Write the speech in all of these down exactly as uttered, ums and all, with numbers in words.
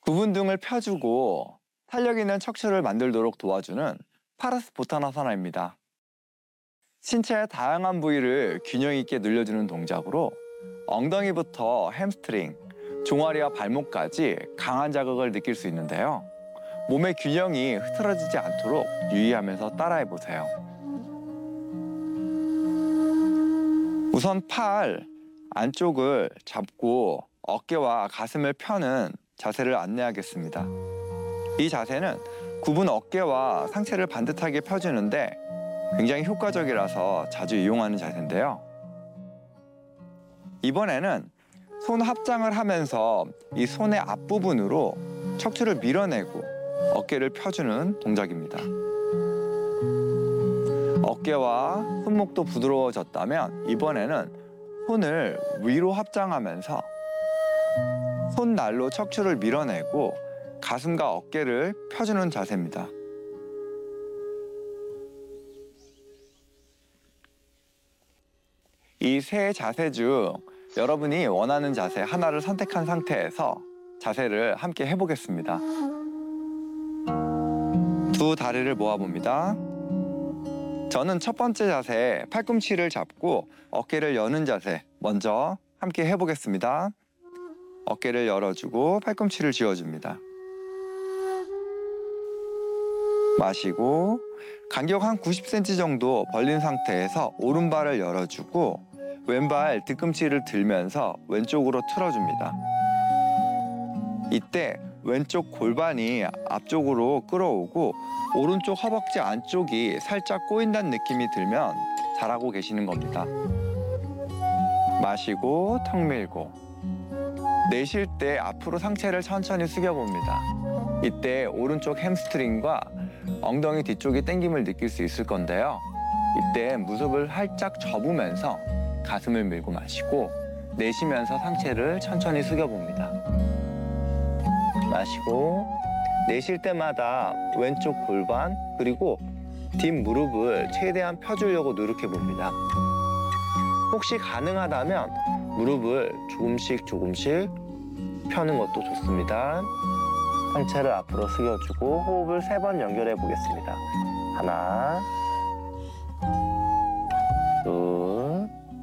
굽은 등을 펴주고 탄력 있는 척추를 만들도록 도와주는 파라스포타나사나입니다. 신체의 다양한 부위를 균형 있게 늘려주는 동작으로 엉덩이부터 햄스트링, 종아리와 발목까지 강한 자극을 느낄 수 있는데요. 몸의 균형이 흐트러지지 않도록 유의하면서 따라해보세요. 우선 팔 안쪽을 잡고 어깨와 가슴을 펴는 자세를 안내하겠습니다. 이 자세는 굽은 어깨와 상체를 반듯하게 펴주는데 굉장히 효과적이라서 자주 이용하는 자세인데요. 이번에는 손 합장을 하면서 이 손의 앞부분으로 척추를 밀어내고 어깨를 펴주는 동작입니다. 어깨와 손목도 부드러워졌다면 이번에는 손을 위로 합장하면서 손날로 척추를 밀어내고 가슴과 어깨를 펴주는 자세입니다. 이 세 자세 중 여러분이 원하는 자세 하나를 선택한 상태에서 자세를 함께 해보겠습니다. 두 다리를 모아봅니다. 저는 첫 번째 자세, 팔꿈치를 잡고 어깨를 여는 자세 먼저 함께 해보겠습니다. 어깨를 열어주고 팔꿈치를 쥐어줍니다. 마시고 간격 한 구십 센티미터 정도 벌린 상태에서 오른발을 열어주고 왼발 뒤꿈치를 들면서 왼쪽으로 틀어줍니다. 이때 왼쪽 골반이 앞쪽으로 끌어오고 오른쪽 허벅지 안쪽이 살짝 꼬인다는 느낌이 들면 잘하고 계시는 겁니다. 마시고 턱 밀고 내쉴 때 앞으로 상체를 천천히 숙여봅니다. 이때 오른쪽 햄스트링과 엉덩이 뒤쪽이 당김을 느낄 수 있을 건데요. 이때 무릎을 살짝 접으면서 가슴을 밀고 마시고 내쉬면서 상체를 천천히 숙여봅니다. 마시고 내쉴 때마다 왼쪽 골반 그리고 뒷무릎을 최대한 펴주려고 노력해봅니다. 혹시 가능하다면 무릎을 조금씩 조금씩 펴는 것도 좋습니다. 상체를 앞으로 숙여주고 호흡을 세 번 연결해 보겠습니다. 하나, 둘,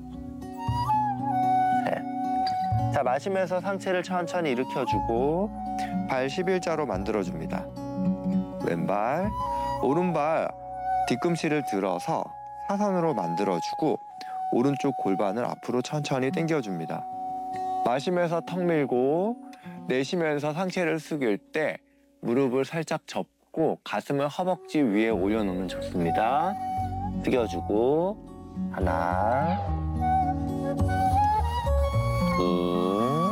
셋. 자, 마시면서 상체를 천천히 일으켜주고 발 십일자로 만들어줍니다. 왼발, 오른발 뒤꿈치를 들어서 사선으로 만들어주고 오른쪽 골반을 앞으로 천천히 당겨줍니다. 마시면서 턱 밀고 내쉬면서 상체를 숙일 때 무릎을 살짝 접고 가슴을 허벅지 위에 올려놓으면 좋습니다. 숙여주고 하나, 둘,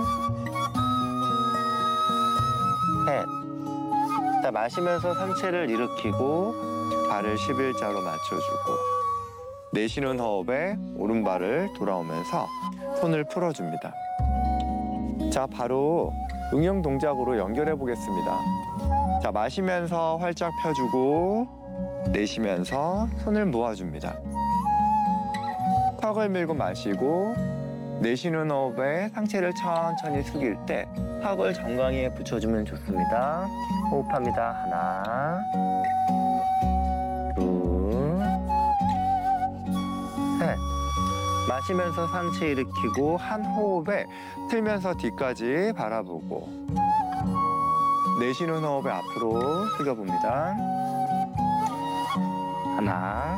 셋. 자, 마시면서 상체를 일으키고 발을 십일자로 맞춰주고 내쉬는 호흡에 오른발을 돌아오면서 손을 풀어줍니다. 자, 바로 응용 동작으로 연결해 보겠습니다. 자, 마시면서 활짝 펴주고 내쉬면서 손을 모아줍니다. 턱을 밀고 마시고 내쉬는 호흡에 상체를 천천히 숙일 때 턱을 정강이에 붙여주면 좋습니다. 호흡합니다. 하나, 둘, 셋. 마시면서 상체 일으키고 한 호흡에 틀면서 뒤까지 바라보고 내쉬는 호흡에 앞으로 숙여봅니다. 하나,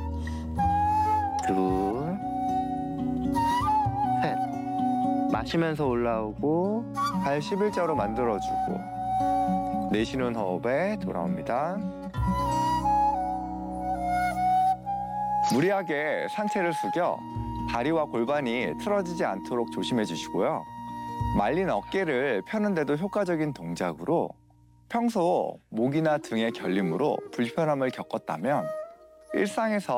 둘, 셋. 마시면서 올라오고 발 십일자로 만들어주고 내쉬는 호흡에 돌아옵니다. 무리하게 상체를 숙여 다리와 골반이 틀어지지 않도록 조심해 주시고요. 말린 어깨를 펴는데도 효과적인 동작으로 평소 목이나 등의 결림으로 불편함을 겪었다면 일상에서